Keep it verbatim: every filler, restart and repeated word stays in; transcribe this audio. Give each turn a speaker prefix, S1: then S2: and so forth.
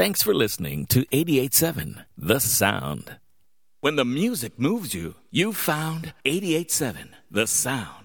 S1: Thanks for listening to eighty-eight point seven The Sound. When the music moves you, you found eighty-eight point seven The Sound.